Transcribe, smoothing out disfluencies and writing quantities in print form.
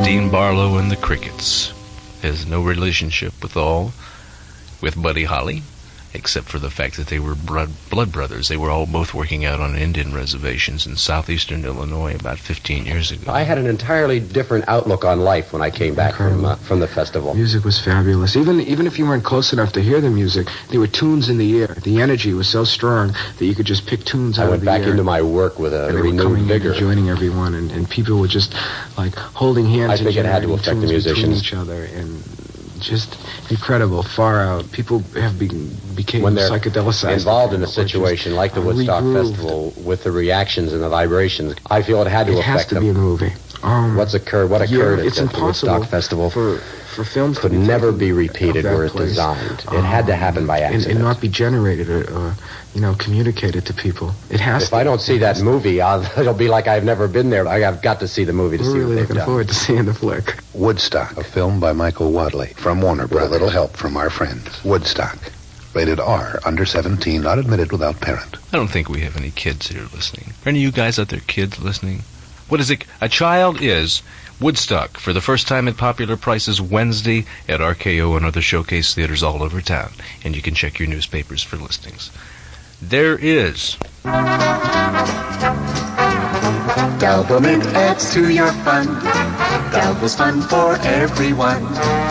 Dean Barlow and the Crickets. Has no relationship with Buddy Holly, except for the fact that they were blood brothers. They were all both working out on Indian reservations in southeastern Illinois about 15 years ago. I had an entirely different outlook on life when I came back from the festival. Music was fabulous. Even if you weren't close enough to hear the music, there were tunes in the air. The energy was so strong that you could just pick tunes out of the air. I went back into my work with a renewed vigor. Joining everyone, and people were just like holding hands. I think it had to affect the musicians. Each other, and just incredible, far out. People became when they're psychedelicized. Involved in a situation like the Woodstock Festival with the reactions and the vibrations, I feel it had to affect them. It has to be a movie. What occurred at the Woodstock Festival for films could never be repeated where it's designed. It had to happen by accident. And not be generated or communicated to people. It has to. If I don't see that movie, it'll be like I've never been there. I've got to see the movie to see what they've done. We're really looking forward to seeing the flick. Woodstock, a film by Michael Wadley, from Warner Brothers. With a little help from our friends. Woodstock. Rated R, under 17, not admitted without parent. I don't think we have any kids here listening. Are any of you guys out there kids listening? What is it? A Child Is Woodstock, for the first time at popular prices Wednesday at RKO and other showcase theaters all over town. And you can check your newspapers for listings. There is Doublemint adds to your fun. Double's fun for everyone.